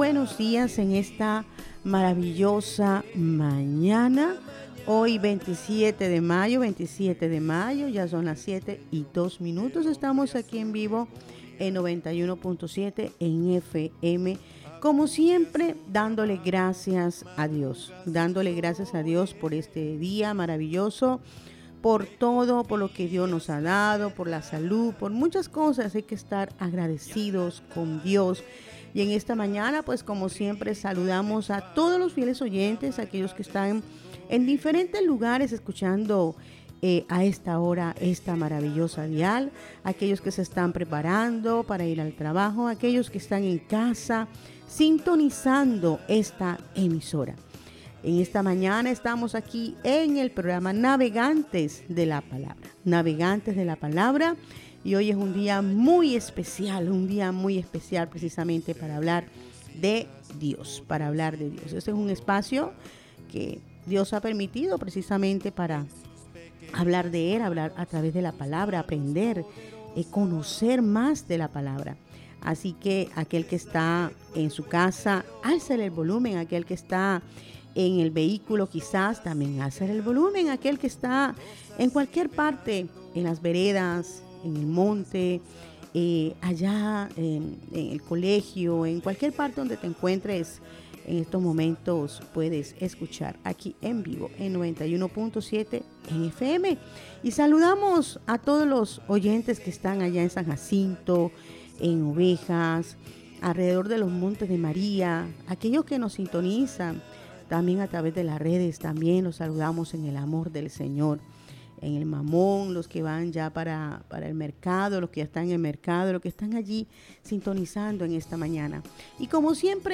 buenos días en esta maravillosa mañana. Hoy 27 de mayo, ya son las 7:02. Estamos aquí en vivo en 91.7 en FM. Como siempre, dándole gracias a Dios por este día maravilloso, por todo, por lo que Dios nos ha dado, por la salud, por muchas cosas. Hay que estar agradecidos con Dios. Y en esta mañana, pues como siempre, saludamos a todos los fieles oyentes, aquellos que están en diferentes lugares escuchando a esta hora esta maravillosa dial, aquellos que se están preparando para ir al trabajo, aquellos que están en casa sintonizando esta emisora. En esta mañana estamos aquí en el programa Navegantes de la Palabra, y hoy es un día muy especial precisamente para hablar de Dios, Este es un espacio que Dios ha permitido precisamente para hablar de Él, hablar a través de la palabra, aprender, conocer más de la palabra. Así que aquel que está en su casa, álzale el volumen. Aquel que está en el vehículo, quizás también álzale el volumen. Aquel que está en cualquier parte, en las veredas, en el monte, allá en el colegio, en cualquier parte donde te encuentres en estos momentos, puedes escuchar aquí en vivo en 91.7 en FM. Y saludamos a todos los oyentes que están allá en San Jacinto, en Ovejas, alrededor de los Montes de María, aquellos que nos sintonizan también a través de las redes. También los saludamos en el amor del Señor. En el Mamón, los que van ya para el mercado, los que ya están en el mercado, los que están allí sintonizando en esta mañana. Y como siempre,